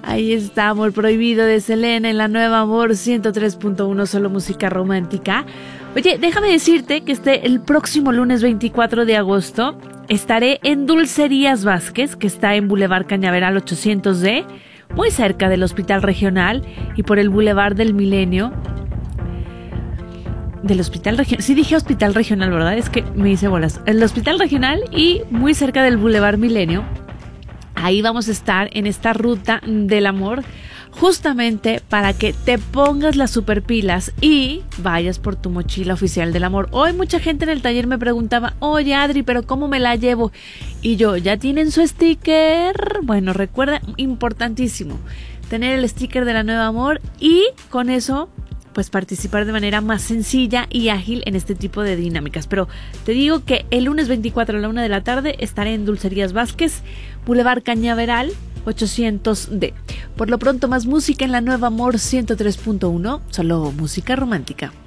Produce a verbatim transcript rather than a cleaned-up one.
Ahí está, Amor Prohibido de Selena en la nueva Amor ciento tres punto uno, solo música romántica. Oye, déjame decirte que este, el próximo lunes veinticuatro de agosto estaré en Dulcerías Vázquez, que está en Boulevard Cañaveral ochocientos D, muy cerca del Hospital Regional y por el Boulevard del Milenio. Del Hospital Regional, sí dije Hospital Regional, ¿verdad? Es que me hice bolas. El Hospital Regional y muy cerca del Boulevard Milenio. Ahí vamos a estar en esta ruta del amor, justamente para que te pongas las superpilas y vayas por tu mochila oficial del amor. Hoy mucha gente en el taller me preguntaba, oye Adri, pero ¿cómo me la llevo? Y yo, ¿ya tienen su sticker? Bueno, recuerda, importantísimo, tener el sticker de la nueva Amor y con eso pues participar de manera más sencilla y ágil en este tipo de dinámicas. Pero te digo que el lunes veinticuatro a la una de la tarde estaré en Dulcerías Vázquez, Boulevard Cañaveral ochocientos D. Por lo pronto, más música en la nueva Amor ciento tres punto uno, solo música romántica.